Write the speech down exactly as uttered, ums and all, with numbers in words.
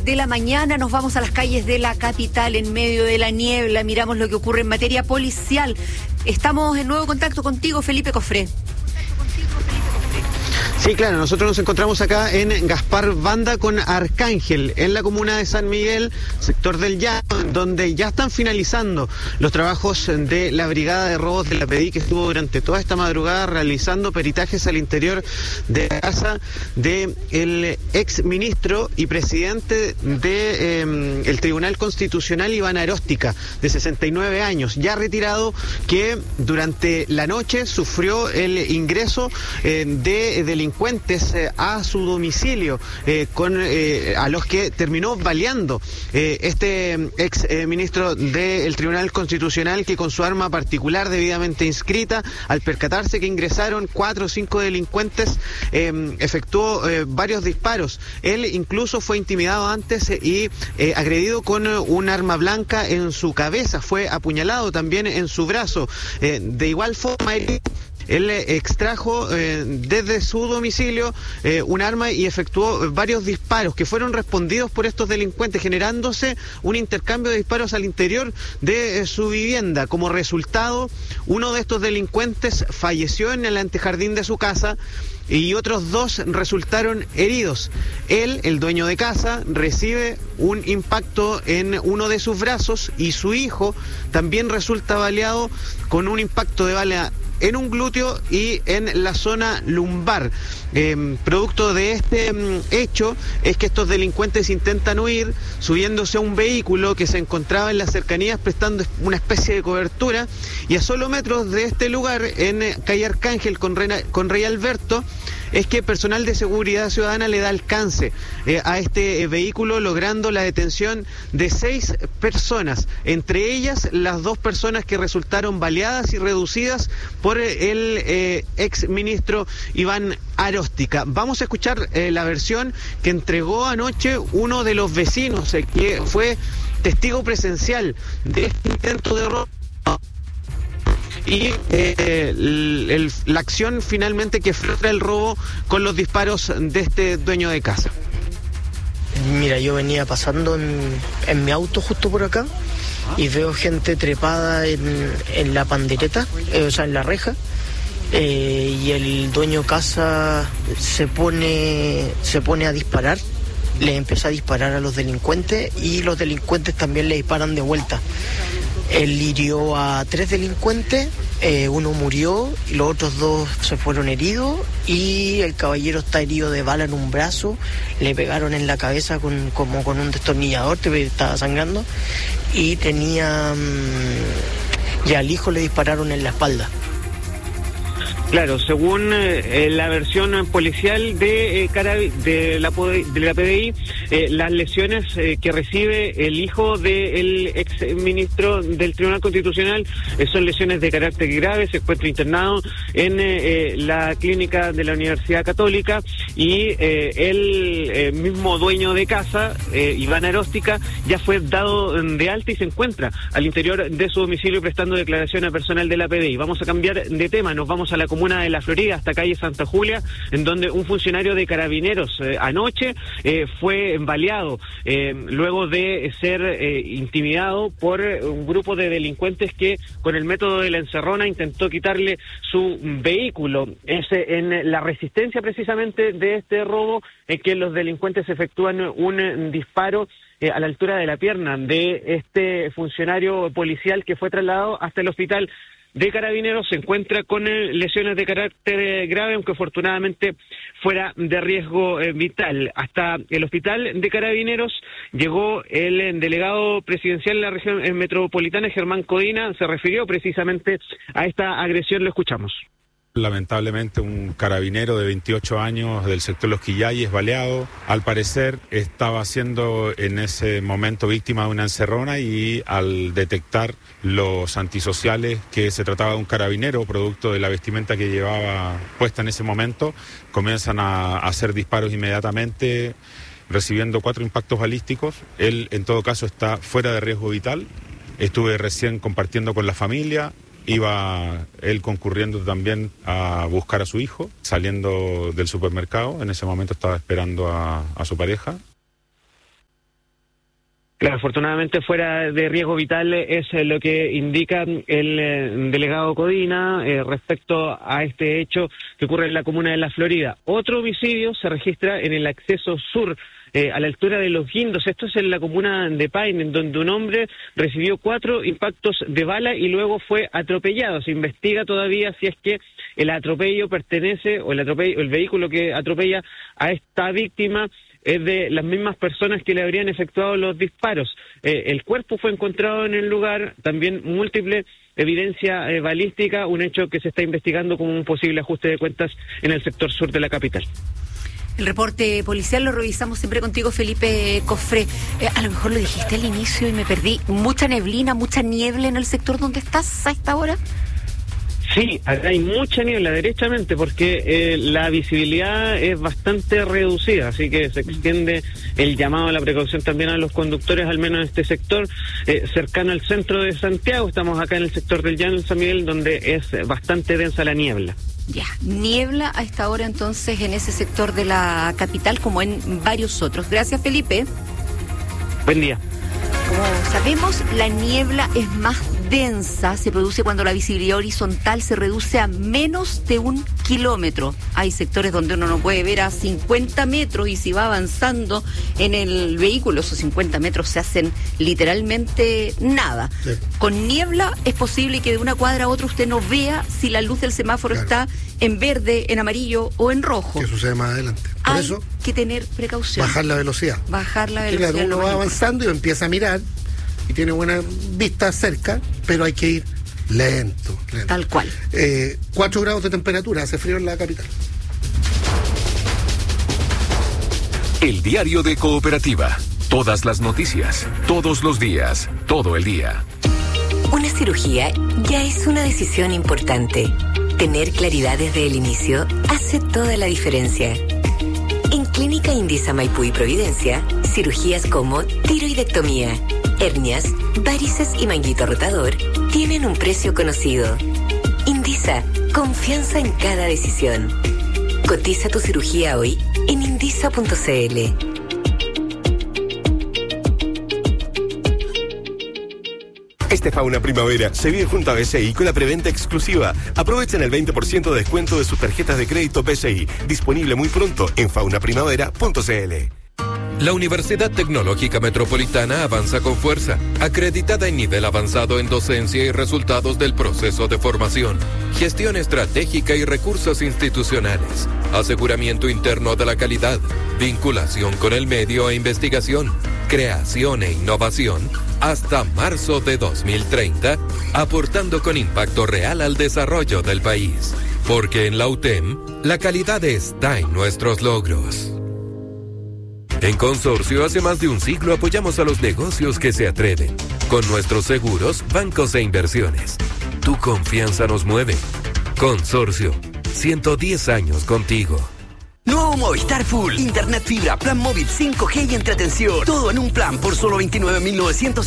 de la mañana nos vamos a las calles de la capital en medio de la niebla, miramos lo que ocurre en materia policial. Estamos en nuevo contacto contigo, Felipe Cofré. Sí, claro, nosotros nos encontramos acá en Gaspar Banda con Arcángel, en la comuna de San Miguel, sector del Llano, donde ya están finalizando los trabajos de la Brigada de Robos de la P D I, que estuvo durante toda esta madrugada realizando peritajes al interior de la casa del ex ministro y presidente del de, eh, Tribunal Constitucional, Iván Aróstica, de sesenta y nueve años, ya retirado, que durante la noche sufrió el ingreso eh, de delincuentes eh, a su domicilio, eh, con eh, a los que terminó baleando eh, este ex eh, ministro del Tribunal Constitucional, que con su arma particular debidamente inscrita, al percatarse que ingresaron cuatro o cinco delincuentes, eh, efectuó eh, varios disparos. Él incluso fue intimidado antes eh, y eh, agredido con un arma blanca en su cabeza, fue apuñalado también en su brazo. Eh, de igual forma, él Él extrajo eh, desde su domicilio eh, un arma y efectuó varios disparos que fueron respondidos por estos delincuentes, generándose un intercambio de disparos al interior de eh, su vivienda. Como resultado, uno de estos delincuentes falleció en el antejardín de su casa y otros dos resultaron heridos. Él, el dueño de casa, recibe un impacto en uno de sus brazos y su hijo también resulta baleado con un impacto de bala en un glúteo y en la zona lumbar. Eh, producto de este mm, hecho es que estos delincuentes intentan huir subiéndose a un vehículo que se encontraba en las cercanías prestando una especie de cobertura, y a solo metros de este lugar, en eh, calle Arcángel con, Rena, con Rey Alberto, es que personal de seguridad ciudadana le da alcance eh, a este eh, vehículo, logrando la detención de seis personas, entre ellas las dos personas que resultaron baleadas y reducidas por eh, el eh, ex ministro Iván Aróstica. Vamos a escuchar eh, la versión que entregó anoche uno de los vecinos, eh, que fue testigo presencial de este intento de robo y eh, el, el, la acción finalmente que frustra el robo con los disparos de este dueño de casa. Mira, yo venía pasando en, en mi auto justo por acá y veo gente trepada en, en la pandereta, eh, o sea, en la reja, eh, y el dueño casa se pone, se pone a disparar, le empieza a disparar a los delincuentes y los delincuentes también le disparan de vuelta. Él hirió a tres delincuentes, eh, uno murió y los otros dos se fueron heridos, y el caballero está herido de bala en un brazo, le pegaron en la cabeza con, como con un destornillador, te estaba sangrando, y tenía mmm, y al hijo le dispararon en la espalda. Claro, según eh, la versión policial de, eh, Carabi- de, la, de la P D I, eh, las lesiones eh, que recibe el hijo del ex ministro del Tribunal Constitucional eh, son lesiones de carácter grave. Se encuentra internado en eh, la clínica de la Universidad Católica, y eh, el eh, mismo dueño de casa, eh, Iván Aróstica, ya fue dado de alta y se encuentra al interior de su domicilio prestando declaración a personal de la P D I. Vamos a cambiar de tema, nos vamos a la comuna de La Florida, hasta calle Santa Julia, en donde un funcionario de Carabineros eh, anoche eh, fue baleado eh, luego de ser eh, intimidado por un grupo de delincuentes que con el método de la encerrona intentó quitarle su vehículo. Es en la resistencia precisamente de este robo en que los delincuentes efectúan un disparo Eh, a la altura de la pierna de este funcionario policial, que fue trasladado hasta el hospital de Carabineros. Se encuentra con eh, lesiones de carácter eh, grave, aunque afortunadamente fuera de riesgo eh, vital. Hasta el hospital de Carabineros llegó el eh, delegado presidencial de la región eh, metropolitana, Germán Codina. Se refirió precisamente a esta agresión, lo escuchamos. Lamentablemente, un carabinero de veintiocho años del sector Los Quillayes baleado. Al parecer estaba siendo en ese momento víctima de una encerrona, y al detectar los antisociales que se trataba de un carabinero producto de la vestimenta que llevaba puesta en ese momento, comienzan a hacer disparos inmediatamente, recibiendo cuatro impactos balísticos. Él en todo caso está fuera de riesgo vital. Estuve recién compartiendo con la familia. Iba él concurriendo también a buscar a su hijo, saliendo del supermercado. En ese momento estaba esperando a, a su pareja. Claro, afortunadamente fuera de riesgo vital es lo que indica el eh, delegado Codina eh, respecto a este hecho que ocurre en la comuna de La Florida. Otro homicidio se registra en el acceso sur, eh, a la altura de Los Guindos. Esto es en la comuna de Paine, en donde un hombre recibió cuatro impactos de bala y luego fue atropellado. Se investiga todavía si es que el atropello pertenece, o el atropello, el vehículo que atropella a esta víctima es de las mismas personas que le habrían efectuado los disparos. Eh, el cuerpo fue encontrado en el lugar, también múltiple evidencia eh, balística, un hecho que se está investigando como un posible ajuste de cuentas en el sector sur de la capital. El reporte policial lo revisamos siempre contigo, Felipe Cofré. Eh, a lo mejor lo dijiste al inicio y me perdí. ¿Mucha neblina, mucha niebla en el sector donde estás a esta hora? Sí, acá hay mucha niebla, derechamente, porque eh, la visibilidad es bastante reducida, así que se extiende el llamado a la precaución también a los conductores, al menos en este sector, eh, cercano al centro de Santiago. Estamos acá en el sector del Llano, en San Miguel, donde es bastante densa la niebla. Ya, niebla a esta hora entonces en ese sector de la capital, como en varios otros. Gracias, Felipe. Buen día. Como sabemos, la niebla es más densa, se produce cuando la visibilidad horizontal se reduce a menos de un kilómetro. Hay sectores donde uno no puede ver a cincuenta metros y si va avanzando en el vehículo, esos cincuenta metros se hacen literalmente nada. Sí. Con niebla es posible que de una cuadra a otra usted no vea si la luz del semáforo claro. está en verde, en amarillo o en rojo. Que sucede más adelante. Por Hay eso, que tener precaución. Bajar la velocidad. Bajar la velocidad. Claro, uno va avanzando y empieza a mirar y tiene buena vista cerca, pero hay que ir lento. lento. Tal cual. Eh, cuatro grados de temperatura, hace frío en la capital. El diario de Cooperativa. Todas las noticias, todos los días, todo el día. Una cirugía ya es una decisión importante. Tener claridad desde el inicio hace toda la diferencia. En Clínica Indisa Maipú y Providencia, cirugías como tiroidectomía, hernias, varices y manguito rotador tienen un precio conocido. Indisa, confianza en cada decisión. Cotiza tu cirugía hoy en indisa punto c l. Este Fauna Primavera se vive junto a B C I con la preventa exclusiva. Aprovechen el veinte por ciento de descuento de sus tarjetas de crédito B C I. Disponible muy pronto en fauna primavera punto c l. La Universidad Tecnológica Metropolitana avanza con fuerza, acreditada en nivel avanzado en docencia y resultados del proceso de formación, gestión estratégica y recursos institucionales, aseguramiento interno de la calidad, vinculación con el medio e investigación, creación e innovación, hasta marzo de dos mil treinta, aportando con impacto real al desarrollo del país. Porque en la U T E M, la calidad está en nuestros logros. En Consorcio, hace más de un siglo apoyamos a los negocios que se atreven. Con nuestros seguros, bancos e inversiones. Tu confianza nos mueve. Consorcio, ciento diez años contigo. Nuevo Movistar Full. Internet fibra, plan móvil cinco G y entretención. Todo en un plan por solo veintinueve mil novecientos